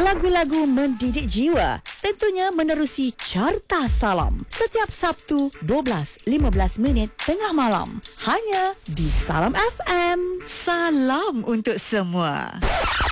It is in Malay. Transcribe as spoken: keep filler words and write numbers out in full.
lagu-lagu mendidik jiwa, tentunya menerusi Carta Salam setiap Sabtu dua belas lima belas minit tengah malam, hanya di Salam F M. Salam untuk semua.